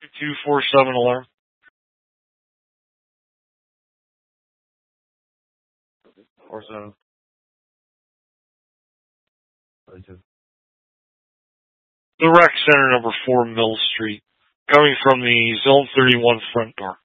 247 alarm. 47. The rec center, number 4 Mill Street, coming from the Zone 31 front door.